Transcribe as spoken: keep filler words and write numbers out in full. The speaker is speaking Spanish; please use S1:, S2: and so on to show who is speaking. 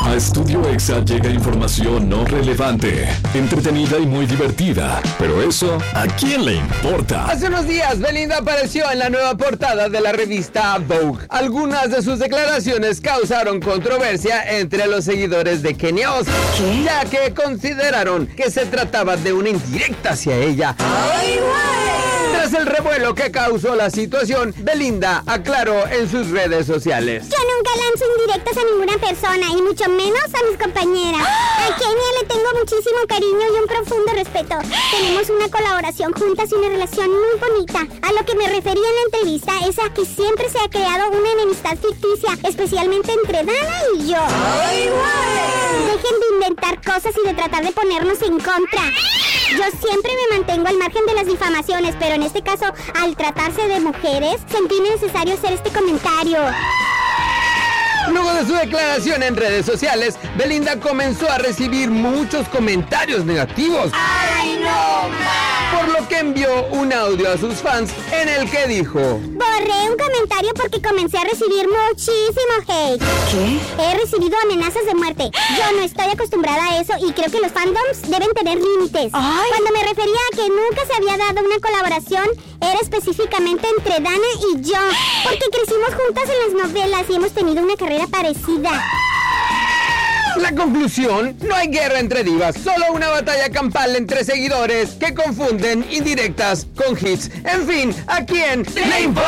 S1: A Estudio Exa llega información no relevante, entretenida y muy divertida. Pero eso, ¿a quién le importa?
S2: Hace unos días, Belinda apareció en la nueva portada de la revista Vogue. Algunas de sus declaraciones causaron controversia entre los seguidores de Kenia Oz, ya que consideraron que se trataba de una indirecta hacia ella. ¡Ay, güey! Tras el revuelo que causó la situación, Belinda aclaró en sus redes sociales:
S3: yo nunca lanzo indirectas a ninguna persona, y mucho menos a mis compañeras. A Kenia le tengo muchísimo cariño y un profundo respeto. Tenemos una colaboración juntas y una relación muy bonita. A lo que me refería en la entrevista es a que siempre se ha creado una enemistad ficticia, especialmente entre Dana y yo. ¡Ay, güey! Dejen de inventar cosas y de tratar de ponernos en contra. Yo siempre me mantengo al margen de las difamaciones, pero en este caso, al tratarse de mujeres, sentí necesario hacer este comentario.
S2: Luego de su declaración en redes sociales, Belinda comenzó a recibir muchos comentarios negativos.
S3: ¡Ay, no más!
S2: Por lo que envió un audio a sus fans en el que dijo:
S3: borré un comentario porque comencé a recibir muchísimo hate.
S4: ¿Qué?
S3: He recibido amenazas de muerte. Yo no estoy acostumbrada a eso y creo que los fandoms deben tener límites.
S4: Ay.
S3: Cuando me refería a que nunca se había dado una colaboración, era específicamente entre Dana y yo, porque crecimos juntas en las novelas y hemos tenido una carrera parecida.
S2: La conclusión: no hay guerra entre divas, solo una batalla campal entre seguidores que confunden indirectas con hits. En fin, ¿a quién le importa?